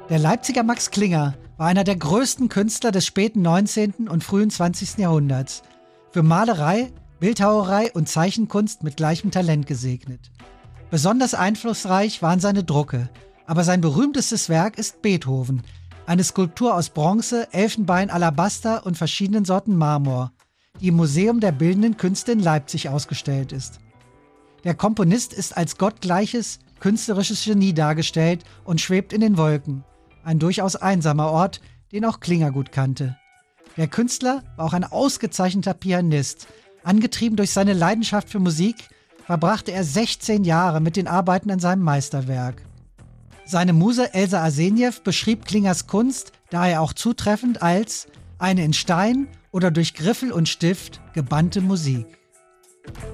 Der Leipziger Max Klinger war einer der größten Künstler des späten 19. und frühen 20. Jahrhunderts. Für Malerei, Bildhauerei und Zeichenkunst mit gleichem Talent gesegnet. Besonders einflussreich waren seine Drucke, aber sein berühmtestes Werk ist Beethoven, eine Skulptur aus Bronze, Elfenbein, Alabaster und verschiedenen Sorten Marmor, die im Museum der Bildenden Künste in Leipzig ausgestellt ist. Der Komponist ist als gottgleiches, künstlerisches Genie dargestellt und schwebt in den Wolken, ein durchaus einsamer Ort, den auch Klinger gut kannte. Der Künstler war auch ein ausgezeichneter Pianist. Angetrieben durch seine Leidenschaft für Musik, verbrachte er 16 Jahre mit den Arbeiten an seinem Meisterwerk. Seine Muse Elsa Arseniew beschrieb Klingers Kunst daher auch zutreffend als eine in Stein oder durch Griffel und Stift gebannte Musik.